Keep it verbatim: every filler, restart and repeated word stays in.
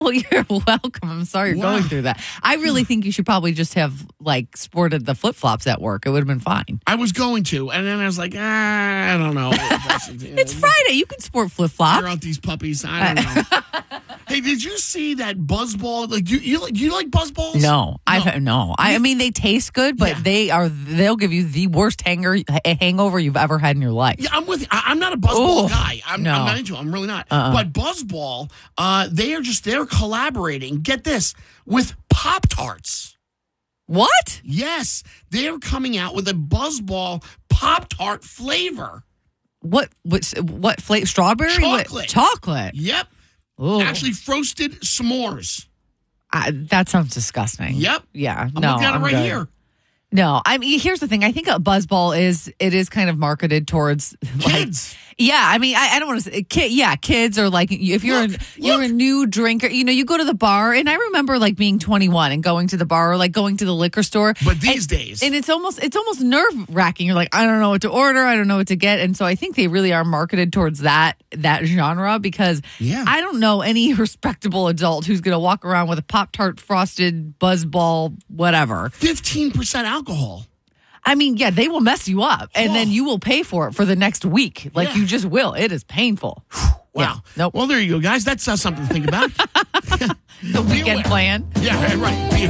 Well, you're welcome. I'm sorry you're Wow. going through that. I really think you should probably just have like sported the flip flops at work. It would have been fine. I was going to, and then I was like, ah, I don't know. It's Friday. You can sport flip flops. Fire out these puppies. I don't know. Hey, did you see that Buzzball? Like, you you like, do you like Buzzballs? No, I no. I, I mean, they taste good, but Yeah. they are they'll give you the worst hanger hangover you've ever had in your life. Yeah, I'm with you. I, I'm not a Buzzball Ooh, guy. I'm, no. I'm not into it. I'm really not. Uh-uh. But Buzzball, uh, they are just, they're collaborating, get this, with Pop-Tarts. What? Yes, they're coming out with a Buzzball Pop-Tart flavor. What? What? What flavor? Strawberry? What- Chocolate. Chocolate. Yep. Ooh. Actually, frosted s'mores. I, that sounds disgusting. Yep. Yeah. I'm no. looking at it I'm right good. here. No, I mean, here's the thing. I think a Buzzball is it is kind of marketed towards like, Kids. yeah. I mean, I, I don't want to say kid. Yeah, kids are like if you're Look, a, you're look. a new drinker, you know, you go to the bar, and I remember like being twenty-one and going to the bar or like going to the liquor store. But these and, days. and it's almost it's almost nerve wracking. You're like, I don't know what to order. I don't know what to get, and so I think they really are marketed towards that that genre because Yeah. I don't know any respectable adult who's going to walk around with a Pop-Tart frosted Buzzball whatever. fifteen percent alcohol. I mean, yeah, they will mess you up, and Oh. then you will pay for it for the next week. Like Yeah. you just will. It is painful. Wow. Yeah. Nope. Well, there you go, guys. That's uh, something to think about. The weekend plan. Yeah, right. right.